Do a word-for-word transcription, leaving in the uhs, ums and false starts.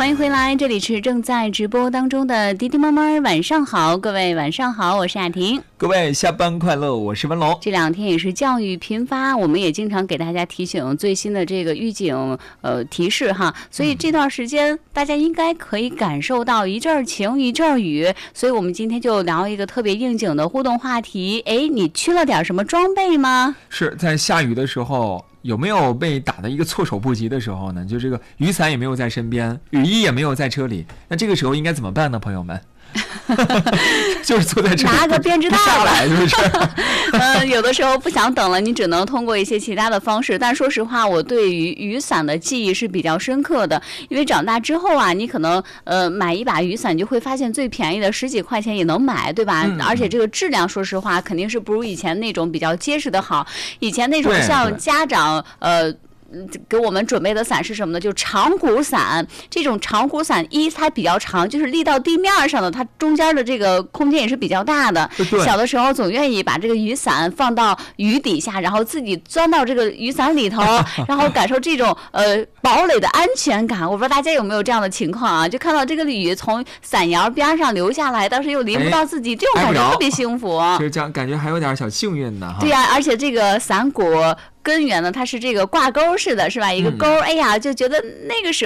欢迎回来，这里是正在直播当中的滴滴妈妈晚上好，各位晚上好，我是雅婷。 各位下班快乐，我是文龙。 这两天也是降雨频发，我们也经常给大家提醒最新的这个预警呃提示哈，所以这段时间大家应该可以感受到一阵晴一阵雨，所以我们今天就聊一个特别应景的互动话题。哎，你缺了点什么装备吗？ 是在下雨的时候有没有被打的一个措手不及的时候呢？就这个雨伞也没有在身边，雨衣也没有在车里，那这个时候应该怎么办呢，朋友们？就是坐在车里拿个编织袋下来，是不是？ 呃，有的时候不想等了，你只能通过一些其他的方式。但说实话，我对于雨伞的记忆是比较深刻的，因为长大之后啊，你可能呃买一把雨伞，你就会发现最便宜的十几块钱也能买，对吧？嗯、而且这个质量，说实话，肯定是不如以前那种比较结实的好。以前那种像家长呃。给我们准备的伞是什么呢？就长鼓伞。这种长鼓伞一它比较长，就是立到地面上的，它中间的这个空间也是比较大的。小的时候总愿意把这个雨伞放到雨底下，然后自己钻到这个雨伞里头，然后感受这种呃堡垒的安全感。我不知道大家有没有这样的情况啊？就看到这个雨从伞摇边上流下来，但是又淋不到自己，哎、这种感觉特别幸福。 就这样感觉还有点小幸运的哈。 对呀、啊，而且这个伞骨根源呢，它是这个挂钩式的，是吧？一个钩，嗯、哎呀，就觉得那个时候。